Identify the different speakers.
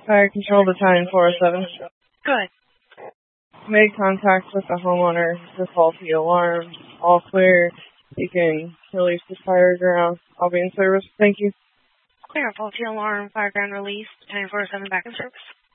Speaker 1: Fire control to time 407.
Speaker 2: Good.
Speaker 1: Made contact with the homeowner. The faulty alarm. All clear. You can release the fire ground. I'll be in service. Thank you.
Speaker 2: Clear. Faulty alarm. Fire ground released. Time 407 back in service.